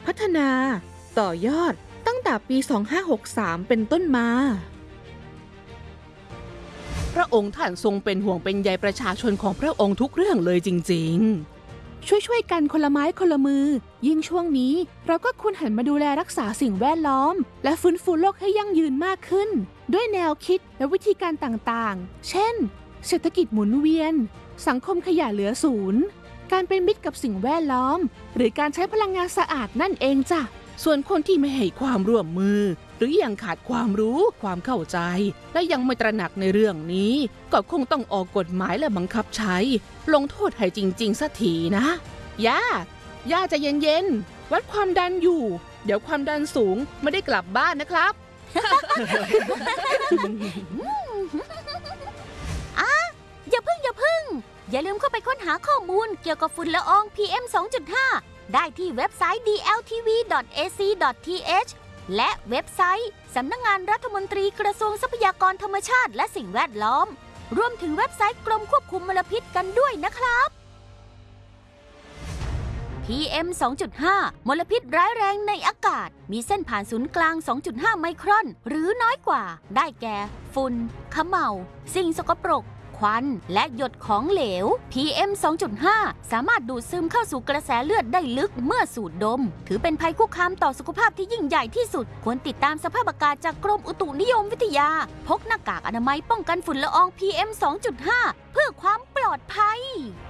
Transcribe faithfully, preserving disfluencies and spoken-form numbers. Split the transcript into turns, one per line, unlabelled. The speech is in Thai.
พัฒนาต่อยอดตั้งแต่ปี สองพันห้าร้อยหกสิบสาม เป็นต้นมาพระองค์ท่านทรงเป็นห่วงเป็นใยประชาชนของพระองค์ทุกเรื่องเลยจริงๆช่วยๆกันคนละไม้คนละมือยิ่งช่วงนี้เราก็ควรหันมาดูแลรักษาสิ่งแวดล้อมและฟื้นฟูโลกให้ยั่งยืนมากขึ้นด้วยแนวคิดและวิธีการต่างๆเช่นเศรษฐกิจหมุนเวียนสังคมขยะเหลือศูนย์การเป็นมิตรกับสิ่งแวดล้อมหรือการใช้พลังงานสะอาดนั่นเองจ้ะส่วนคนที่ไม่ให้ความร่วมมือหรือยังขาดความรู้ความเข้าใจและยังไม่ตระหนักในเรื่องนี้ก็คงต้องออกกฎหมายและบังคับใช้ลงโทษให้จริงๆสักทีนะย่าย่าใจเย็นๆวัดความดันอยู่เดี๋ยวความดันสูงไม่ได้กลับบ้านนะครับ
อ่ะอย่าพึ่งอย่าพึ่งอย่าลืมเข้าไปค้นหาข้อมูลเกี่ยวกับฝุ่นละออง พี เอ็ม สองจุดห้า ได้ที่เว็บไซต์ ดี แอล ที วี ดอท เอ ซี ดอท ที เอช และเว็บไซต์สำนักงานรัฐมนตรีกระทรวงทรัพยากรธรรมชาติและสิ่งแวดล้อมรวมถึงเว็บไซต์กรมควบคุมมลพิษกันด้วยนะครับ พี เอ็ม สองจุดห้า มลพิษร้ายแรงในอากาศมีเส้นผ่านศูนย์กลาง สองจุดห้า ไมครอนหรือน้อยกว่าได้แก่ฝุ่นเขม่าสิ่งสกปรกควันและหยดของเหลว พี เอ็ม สองจุดห้า สามารถดูดซึมเข้าสู่กระแสเลือดได้ลึกเมื่อสูดดมถือเป็นภัยคุกคามต่อสุขภาพที่ยิ่งใหญ่ที่สุดควรติดตามสภาพอากาศจากกรมอุตุนิยมวิทยาพกหน้ากากอนามัยป้องกันฝุ่นละออง พี เอ็ม สองจุดห้า เพื่อความปลอดภัย